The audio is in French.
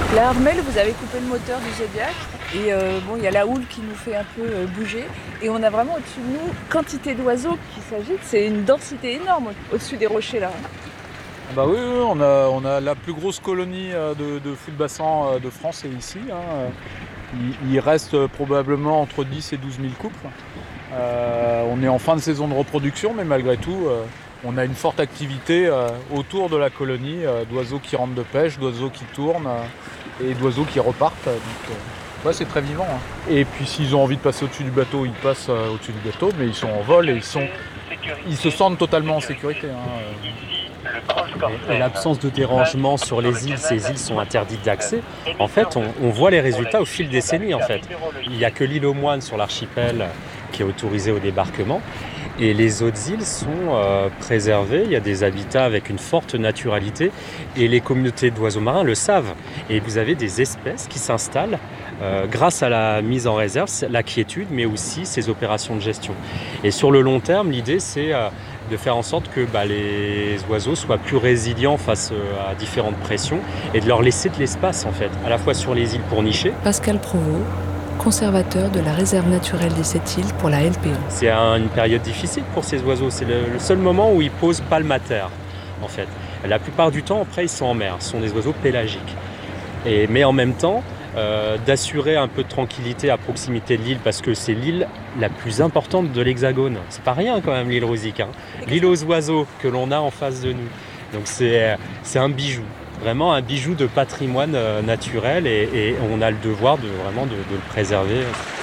Là, Armel, vous avez coupé le moteur du Zodiac. Et bon, il y a la houle qui nous fait un peu bouger. Et on a vraiment au-dessus de nous quantité d'oiseaux qui s'agitent. C'est une densité énorme au-dessus des rochers là. Bah oui, oui, on a la plus grosse colonie de fous de bassin de France est ici. Hein. Il reste probablement entre 10 et 12 000 couples. On est en fin de saison de reproduction, mais malgré tout, on a une forte activité autour de la colonie, d'oiseaux qui rentrent de pêche, d'oiseaux qui tournent et d'oiseaux qui repartent. Donc, ouais, c'est très vivant. Hein. Et puis s'ils ont envie de passer au-dessus du bateau, ils passent au-dessus du bateau, mais ils sont en vol et ils se sentent totalement en sécurité. Hein. Et l'absence de dérangement sur les îles, ces îles sont interdites d'accès. En fait, on voit les résultats au fil des décennies. En fait, il n'y a que l'île aux Moines sur l'archipel qui est autorisée au débarquement. Et les autres îles sont préservées, il y a des habitats avec une forte naturalité et les communautés d'oiseaux marins le savent. Et vous avez des espèces qui s'installent grâce à la mise en réserve, la quiétude, mais aussi ces opérations de gestion. Et sur le long terme, l'idée c'est de faire en sorte que les oiseaux soient plus résilients face à différentes pressions et de leur laisser de l'espace en fait, à la fois sur les îles pour nicher. Pascal Provost, conservateur de la réserve naturelle des Sept-Îles pour la LPO. C'est une période difficile pour ces oiseaux, c'est le seul moment où ils posent palmataire en fait. La plupart du temps après ils sont en mer, ce sont des oiseaux pélagiques. Mais en même temps, d'assurer un peu de tranquillité à proximité de l'île parce que c'est l'île la plus importante de l'Hexagone. C'est pas rien quand même l'île Rosique, hein. L'île aux oiseaux que l'on a en face de nous. Donc c'est un bijou, vraiment un bijou de patrimoine naturel et on a le devoir de le préserver.